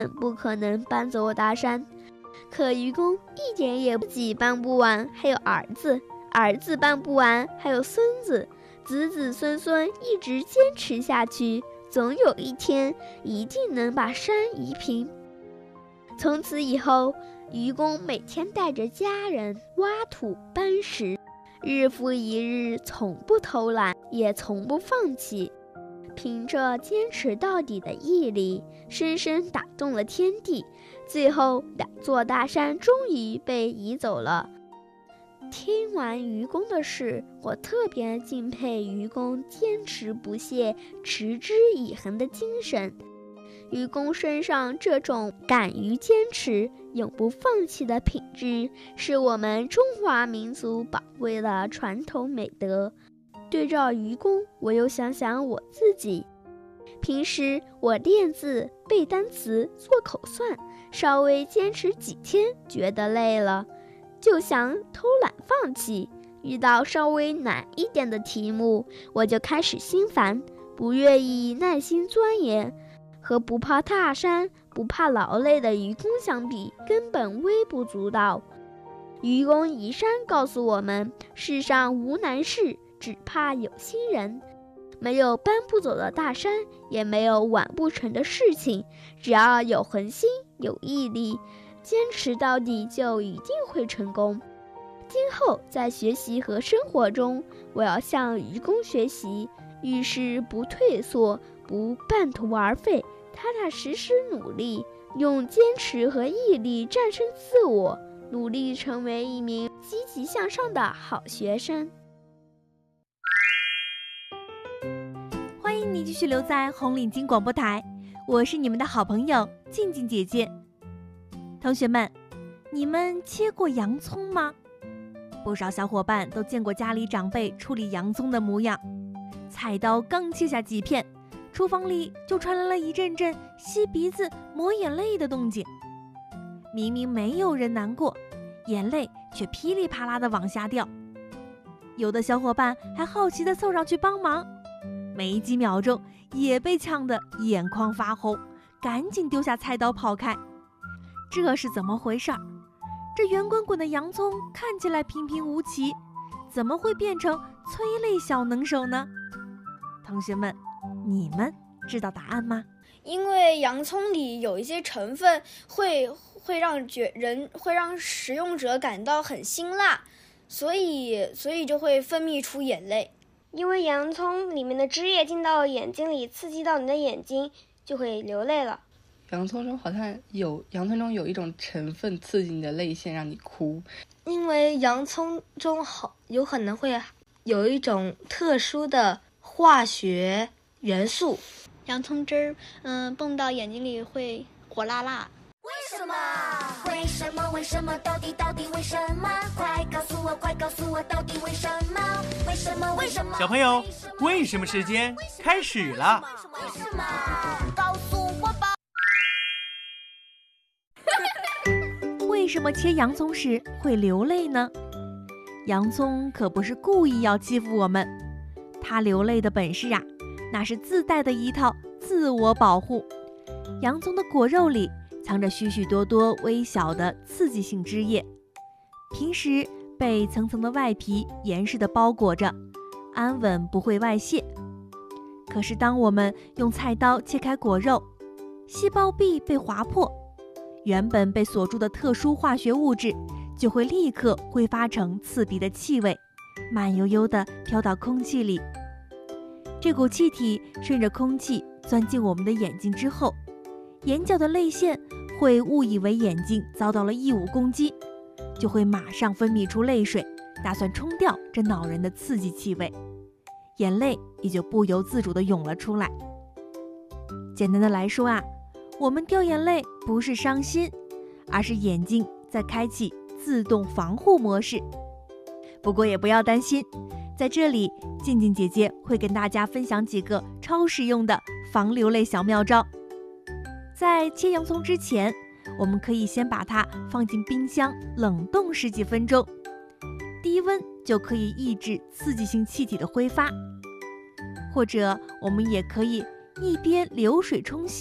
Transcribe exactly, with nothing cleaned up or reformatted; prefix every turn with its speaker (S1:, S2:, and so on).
S1: 不可能搬走大山。可愚公一点也自己搬不完，还有儿子，儿子搬不完，还有孙子，子子孙孙一直坚持下去，总有一天一定能把山移平。从此以后，愚公每天带着家人挖土搬石，日复一日，从不偷懒，也从不放弃。凭着坚持到底的毅力，深深打动了天地。最后，两座大山终于被移走了。听完愚公的事，我特别敬佩愚公坚持不懈、持之以恒的精神。愚公身上这种敢于坚持、永不放弃的品质，是我们中华民族宝贵的传统美德。对照愚公，我又想想我自己。平时我练字、背单词、做口算，稍微坚持几天，觉得累了，就想偷懒放弃。遇到稍微难一点的题目，我就开始心烦，不愿意耐心钻研。和不怕踏山、不怕劳累的愚公相比，根本微不足道。愚公移山告诉我们，世上无难事，只怕有心人。没有搬不走的大山，也没有完不成的事情，只要有恒心、有毅力，坚持到底，就一定会成功。今后在学习和生活中，我要向愚公学习，遇事不退缩，不半途而废，踏踏实实努力，用坚持和毅力战胜自我，努力成为一名积极向上的好学生。
S2: 欢迎你继续留在红领巾广播台，我是你们的好朋友静静姐姐。同学们，你们切过洋葱吗？不少小伙伴都见过家里长辈处理洋葱的模样，菜刀刚切下几片，厨房里就传来了一阵阵吸鼻子、抹眼泪的动静。明明没有人难过，眼泪却噼里啪啦地往下掉。有的小伙伴还好奇地凑上去帮忙，没几秒钟也被呛得眼眶发红，赶紧丢下菜刀跑开。这是怎么回事？这圆滚滚的洋葱看起来平平无奇，怎么会变成催泪小能手呢？同学们，你们知道答案吗？
S3: 因为洋葱里有一些成分会会让觉人会让食用者感到很辛辣，所以所以就会分泌出眼泪。
S4: 因为洋葱里面的汁液进到眼睛里，刺激到你的眼睛，就会流泪了。
S5: 洋葱中好像有洋葱中有一种成分刺激你的泪腺，让你哭。
S6: 因为洋葱中好有可能会有一种特殊的化学元素。
S7: 洋葱汁儿，嗯，蹦到眼睛里会火辣辣。
S8: 为什么？为什么？为什么？到底到底为什么？快告诉我！快告诉我！到底为什么？为什么？为什么？
S9: 小朋友，为什么时间开始了？
S8: 为什么？告诉我吧！
S2: 为什么切洋葱时会流泪呢？洋葱可不是故意要欺负我们，它流泪的本事啊，那是自带的一套自我保护。洋葱的果肉里藏着许许多多微小的刺激性汁液，平时被层层的外皮严实地包裹着，安稳不会外泄。可是当我们用菜刀切开果肉，细胞壁被划破，原本被锁住的特殊化学物质就会立刻挥发成刺鼻的气味，慢悠悠地飘到空气里。这股气体顺着空气钻进我们的眼睛之后，眼角的泪腺会误以为眼睛遭到了异物攻击，就会马上分泌出泪水，打算冲掉这恼人的刺激气味，眼泪也就不由自主地涌了出来。简单的来说啊，我们掉眼泪不是伤心，而是眼睛在开启自动防护模式。不过也不要担心，在这里静静姐姐会跟大家分享几个超实用的防流泪小妙招。在切洋葱之前，我们可以先把它放进冰箱冷冻十几分钟，低温就可以抑制刺激性气体的挥发。或者我们也可以一边流水冲洗，